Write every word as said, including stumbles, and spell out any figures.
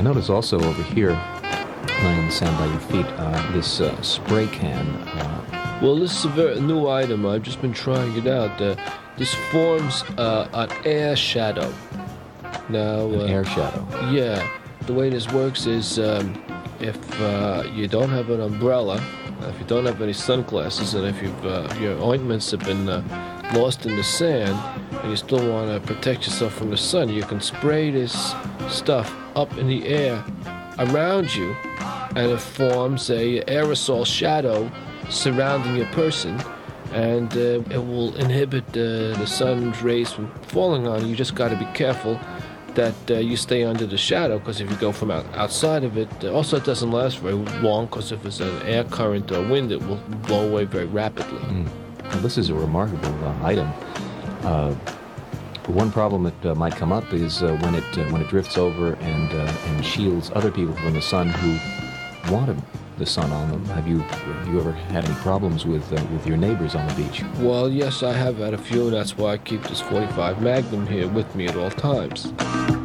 I notice also over here, lying on the sand by your feet, uh, this uh, spray can. Uh, well, this is a very new item. I've just been trying it out. Uh, this forms uh, an air shadow. Now, an uh, air shadow. Yeah. The way this works is um, if uh, you don't have an umbrella, if you don't have any sunglasses, and if you've, uh, your ointments have been uh, lost in the sand, and you still want to protect yourself from the sun, you can spray this stuff up in the air around you, and it forms a aerosol shadow surrounding your person, and uh, it will inhibit uh, the sun's rays from falling on you. You just got to be careful that uh, you stay under the shadow, because if you go from out, outside of it, uh, also it doesn't last very long, because if it's an air current or wind, it will blow away very rapidly. Mm. Well, this is a remarkable uh, item. Uh, one problem that uh, might come up is uh, when it uh, when it drifts over and uh, and shields other people from the sun who wanted the sun on them. Have you have you ever had any problems with uh, with your neighbors on the beach? Well, yes, I have had a few, and that's why I keep this forty-five Magnum here with me at all times.